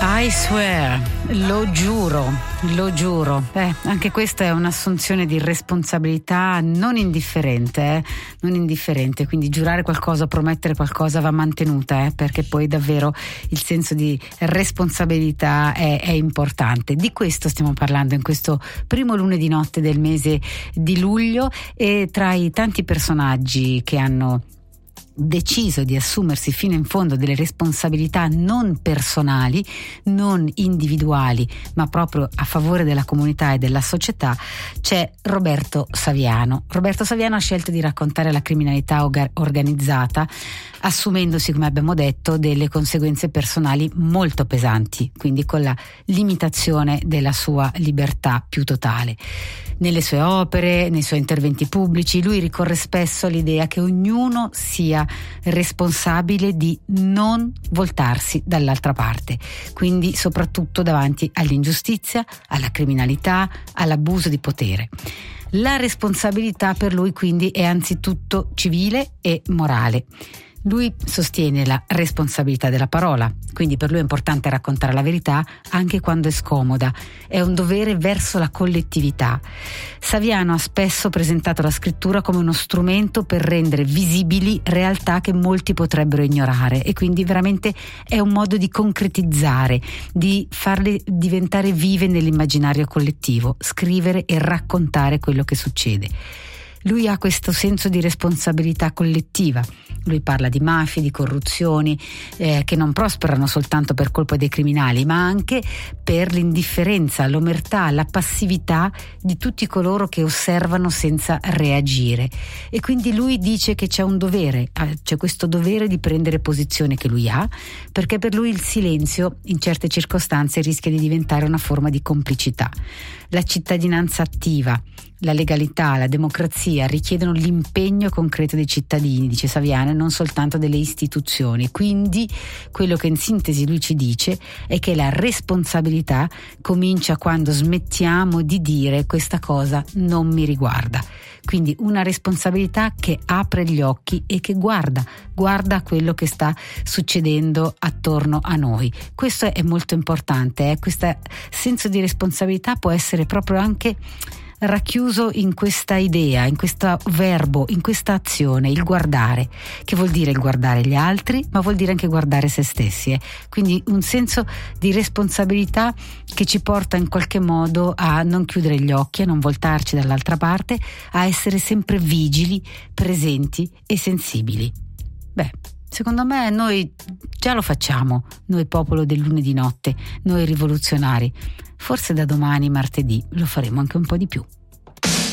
I swear, lo giuro. Anche questa è un'assunzione di responsabilità non indifferente, quindi giurare qualcosa, promettere qualcosa va mantenuta, perché poi davvero il senso di responsabilità è importante. Di questo stiamo parlando in questo primo lunedì notte del mese di luglio, e tra i tanti personaggi che hanno deciso di assumersi fino in fondo delle responsabilità non personali, non individuali, ma proprio a favore della comunità e della società, c'è Roberto Saviano. Roberto Saviano ha scelto di raccontare la criminalità organizzata, assumendosi, come abbiamo detto, delle conseguenze personali molto pesanti, quindi con la limitazione della sua libertà più totale. Nelle sue opere, nei suoi interventi pubblici, lui ricorre spesso all'idea che ognuno sia responsabile di non voltarsi dall'altra parte, quindi soprattutto davanti all'ingiustizia, alla criminalità, all'abuso di potere. La responsabilità per lui quindi è anzitutto civile e morale. Lui sostiene la responsabilità della parola, quindi per lui è importante raccontare la verità anche quando è scomoda, è un dovere verso la collettività. Saviano ha spesso presentato la scrittura come uno strumento per rendere visibili realtà che molti potrebbero ignorare, e quindi veramente è un modo di concretizzare, di farle diventare vive nell'immaginario collettivo, scrivere e raccontare quello che succede. Lui ha questo senso di responsabilità collettiva. Lui parla di mafie, di corruzioni che non prosperano soltanto per colpa dei criminali, ma anche per l'indifferenza, l'omertà, la passività di tutti coloro che osservano senza reagire. E quindi lui dice che c'è un dovere, c'è questo dovere di prendere posizione che lui ha, perché per lui il silenzio in certe circostanze rischia di diventare una forma di complicità. La cittadinanza attiva, la legalità, la democrazia richiedono l'impegno concreto dei cittadini, dice Saviano, e non soltanto delle istituzioni. Quindi quello che in sintesi lui ci dice è che la responsabilità comincia quando smettiamo di dire questa cosa non mi riguarda. Quindi una responsabilità che apre gli occhi e che guarda a quello che sta succedendo attorno a noi. Questo è molto importante, questo senso di responsabilità può essere proprio anche racchiuso in questa idea, in questo verbo, in questa azione, il guardare, che vuol dire il guardare gli altri, ma vuol dire anche guardare se stessi. Quindi un senso di responsabilità che ci porta in qualche modo a non chiudere gli occhi, a non voltarci dall'altra parte, a essere sempre vigili, presenti e sensibili. Secondo me noi già lo facciamo, noi popolo del lunedì notte, noi rivoluzionari. Forse da domani, martedì, lo faremo anche un po' di più.